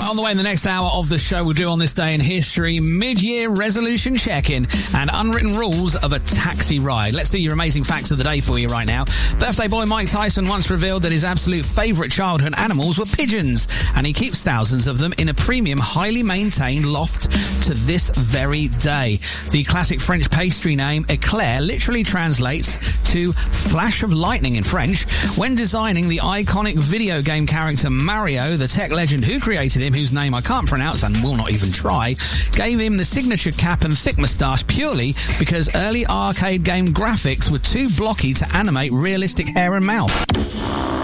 on the way in the next hour of the show, we'll do on this day in history, mid-year resolution check-in and unwritten rules of a taxi ride. Let's do your amazing facts of the day for you right now. Birthday boy Mike Tyson once revealed that his absolute favourite childhood animals were pigeons, and he keeps thousands of them in a premium, highly maintained loft to this very day. The classic French pastry name Eclair literally translates to flash of lightning in French. When designing the iconic video game character Mario, the tech legend who created him, whose name I can't pronounce and will not even try, gave him the signature cap and thick moustache purely because early arcade game graphics were too blocky to animate realistic hair and mouth.